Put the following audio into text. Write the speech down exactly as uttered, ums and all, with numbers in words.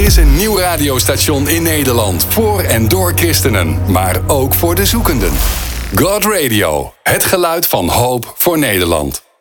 is een nieuw radiostation in Nederland. Voor en door christenen, maar ook voor de zoekenden. God Radio. Het geluid van hoop voor Nederland.